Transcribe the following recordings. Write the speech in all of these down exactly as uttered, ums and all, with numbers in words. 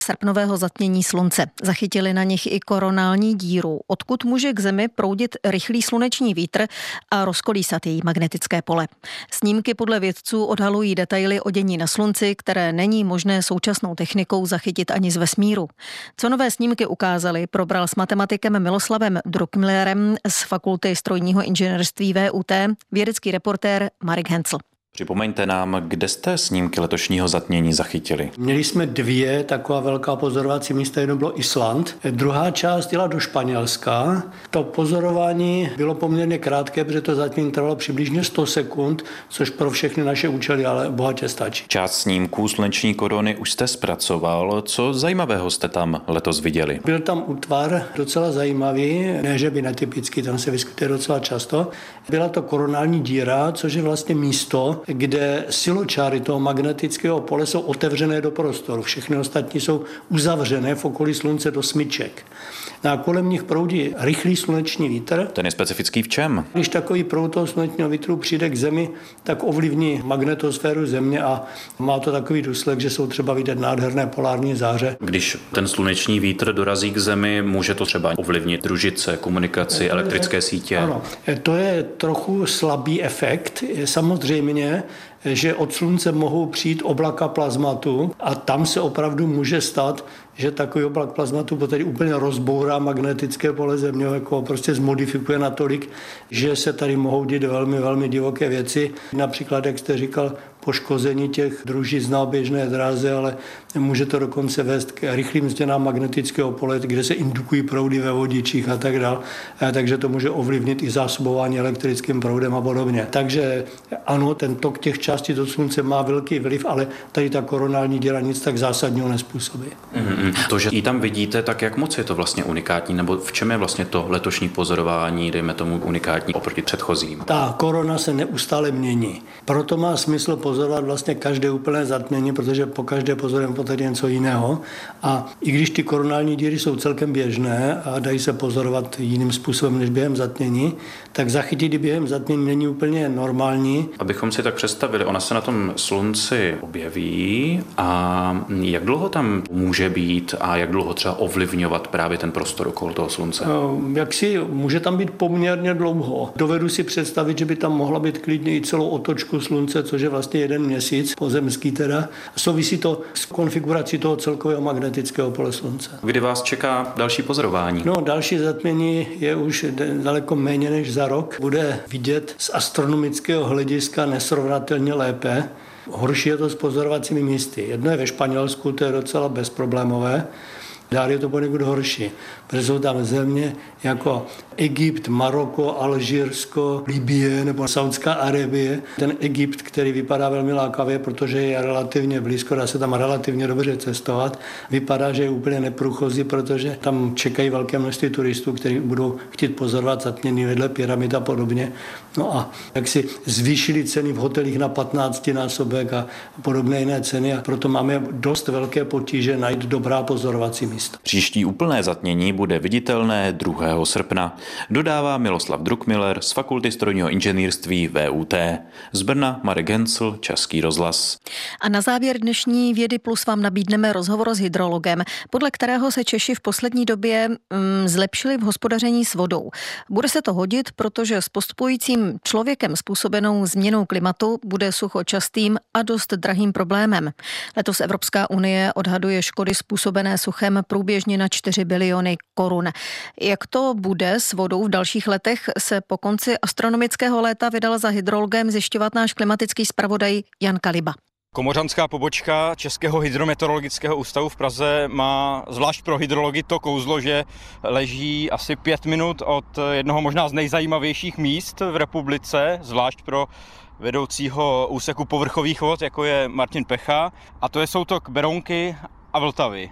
srpnového zatmění slunce. Zachytili na nich i koronální díru, odkud může k Zemi proudit rychlý sluneční vítr a rozkolísat její magnetické pole. Snímky podle vědců odhalují detaily o dění na slunci, které není možné současnou technikou zachytit ani z vesmíru. Co nové snímky ukázaly, probral s matematikem Miloslavem Druckmillerem z Fakulty strojního inženýrství V U T vědecký reportér Marek Hencl. Připomeňte nám, kde jste snímky letošního zatmění zachytili? Měli jsme dvě taková velká pozorovací místa, jedno bylo Island, druhá část jela do Španělska. To pozorování bylo poměrně krátké, protože to zatmění trvalo přibližně sto sekund, což pro všechny naše účely ale bohatě stačí. Část snímků sluneční korony už jste zpracoval. Co zajímavého jste tam letos viděli? Byl tam útvar docela zajímavý, ne že by netypický, tam se vyskytuje docela často. Byla to koronální díra, což je vlastně místo, kde siločáry toho magnetického pole jsou otevřené do prostoru. Všechny ostatní jsou uzavřené v okolí slunce do smyček. A kolem nich proudí rychlý sluneční vítr. Ten je specifický v čem? Když takový proud toho slunečního vítru přijde k Zemi, tak ovlivní magnetosféru Země a má to takový důsledek, že jsou třeba vidět nádherné polární záře. Když ten sluneční vítr dorazí k Zemi, může to třeba ovlivnit družice, komunikaci, elektrické sítě? Ano, to je trochu slabý efekt. Samozřejmě, že od slunce mohou přijít oblaka plazmatu a tam se opravdu může stát, že takový oblak plazmatu potom úplně rozbourá magnetické pole Země, jako prostě zmodifikuje natolik, že se tady mohou dít velmi, velmi divoké věci. Například, jak jste říkal, poškození těch družic na běžné dráze, ale může to dokonce vést k rychlým změnám magnetického pole, kde se indukují proudy ve vodičích a tak dále. Takže to může ovlivnit i zásobování elektrickým proudem a podobně. Takže ano, ten tok těch částí do slunce má velký vliv, ale tady ta koronální díra nic tak zásadního nezpůsobí. Mm-hmm. To, že ji tam vidíte, tak jak moc je to vlastně unikátní, nebo v čem je vlastně to letošní pozorování, dejme tomu, unikátní oproti předchozím? Ta korona se neustále mění. Proto má smysl pozorovat vlastně každé úplné zatmění, protože po každé pozorujeme poté něco jiného. A i když ty koronální díry jsou celkem běžné a dají se pozorovat jiným způsobem než během zatmění, tak zachytit během zatmění není úplně normální. Abychom si tak představili, ona se na tom slunci objeví a jak dlouho tam může být a jak dlouho třeba ovlivňovat právě ten prostor okolo toho slunce? Jak si může tam být poměrně dlouho. Dovedu si představit, že by tam mohla být klidně i celou otočku slunce, což je vlastně jeden měsíc, pozemský teda. Souvisí to s konfigurací toho celkového magnetického pole slunce. Kdy vás čeká další pozorování? No, další zatmění je už daleko méně než za rok. Bude vidět z astronomického hlediska nesrovnatelně lépe. Horší je to s pozorovacími místy. Jedno je ve Španělsku, to je docela bezproblémové. Dál je to poněkud horší, protože jsou tam země jako Egypt, Maroko, Alžírsko, Libye nebo Saudská Arábie. Ten Egypt, který vypadá velmi lákavě, protože je relativně blízko, dá se tam relativně dobře cestovat, vypadá, že je úplně neprůchozí, protože tam čekají velké množství turistů, kteří budou chtít pozorovat zatmění vedle pyramid a podobně. No a jak si zvýšili ceny v hotelích na patnáctinásobek a podobné jiné ceny a proto máme dost velké potíže najít dobrá pozorovací místa. Příští úplné zatmění bude viditelné druhého srpna, dodává Miloslav Druckmiller z Fakulty strojního inženýrství V U T. Z Brna Marek Hencl, Český rozhlas. A na závěr dnešní Vědy Plus vám nabídneme rozhovor s hydrologem, podle kterého se Češi v poslední době mm, zlepšili v hospodaření s vodou. Bude se to hodit, protože s postupujícím člověkem způsobenou změnou klimatu bude sucho častým a dost drahým problémem. Letos Evropská unie odhaduje škody způsobené suchem průběžně na čtyři biliony korun. Jak to bude s vodou v dalších letech, se po konci astronomického léta vydal za hydrologem zjišťovat náš klimatický zpravodaj Jan Kaliba. Komořanská pobočka Českého hydrometeorologického ústavu v Praze má zvlášť pro hydrology to kouzlo, že leží asi pět minut od jednoho možná z nejzajímavějších míst v republice, zvlášť pro vedoucího úseku povrchových vod, jako je Martin Pecha, a to je soutok Berounky a Vltavy.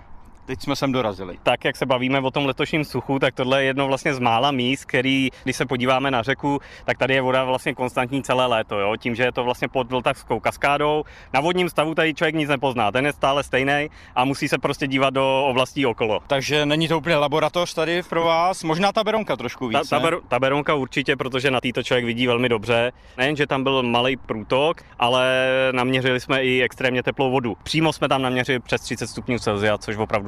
teď jsme sem dorazili. Tak, jak se bavíme o tom letošním suchu, tak tohle je jedno vlastně z mála míst, který, když se podíváme na řeku, tak tady je voda vlastně konstantní celé léto, jo? Tím, že je to vlastně pod Vltavskou kaskádou. Na vodním stavu tady člověk nic nepozná, ten je stále stejný a musí se prostě dívat do oblastí okolo. Takže není to úplně laboratoř tady pro vás, možná ta Berounka trošku víc, Ta, ta, ber, ta Berounka určitě, protože na této člověk vidí velmi dobře. Nejen, že tam byl malý průtok, ale naměřili jsme i extrémně teplou vodu. Přímo jsme tam naměřili přes třicet stupňů Celsia, což opravdu